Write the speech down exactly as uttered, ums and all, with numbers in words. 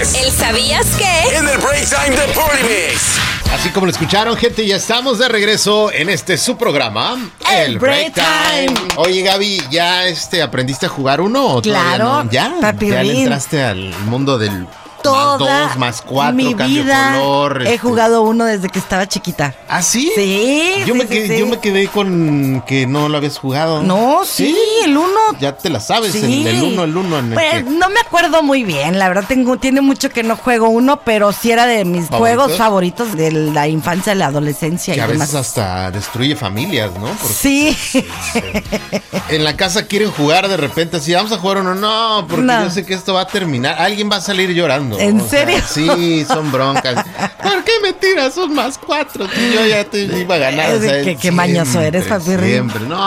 es ¿El sabías qué? en el Break Time de Polymix. Así como lo escucharon, gente, ya estamos de regreso en este su programa, El Break Time. Oye, Gaby, ¿ya este aprendiste a jugar uno o Claro, todavía no? ¿Ya? papirrín. ¿Ya le entraste al mundo del Toda más dos, más cuatro, mi cambio vida color? he este? jugado uno desde que estaba chiquita. ¿Ah, sí? Sí, Yo, sí, me sí, quedé, sí. yo me quedé con que no lo habías jugado. No, sí, el uno. Ya te la sabes, Sí. el, el uno, el uno. En el Pues que- no me acuerdo muy bien, la verdad tengo, tiene mucho que no juego uno, pero sí era de mis ¿Favoritos? juegos favoritos de la infancia, la adolescencia que y a demás. veces hasta destruye familias, ¿no? Porque Sí, en la casa quieren jugar de repente así, vamos a jugar uno, no, porque No. yo sé que esto va a terminar, alguien va a salir llorando. ¿En O sea, serio? sí, son broncas. ¿Por qué me tiras? Son más cuatro, y yo ya te iba a ganar. Es o de sea, que- qué mañoso eres, siempre, papirrín. Siempre, no.